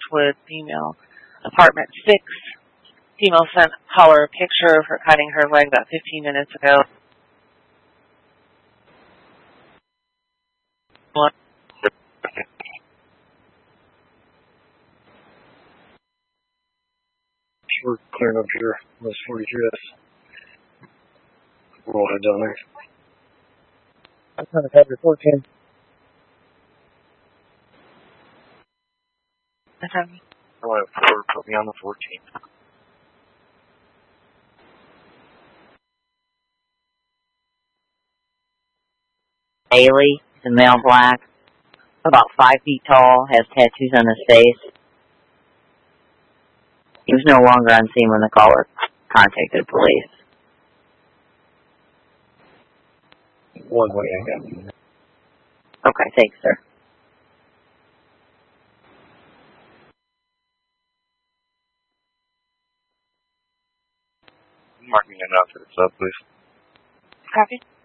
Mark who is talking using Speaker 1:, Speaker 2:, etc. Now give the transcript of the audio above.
Speaker 1: Beechwood, female, apartment 6. Female sent caller a picture of her cutting her leg about 15 minutes ago.
Speaker 2: We're clearing up here, West 43S. We'll head down there. I'm trying to cover 14.
Speaker 1: Okay.
Speaker 2: I want to put me on the 14.
Speaker 3: Bailey, the male black, about 5 feet tall, has tattoos on his face. He was no longer on scene when the caller contacted police.
Speaker 2: One way, I got.
Speaker 3: Okay, thanks, sir.
Speaker 2: Mark me enough for the sub, please.
Speaker 1: Copy.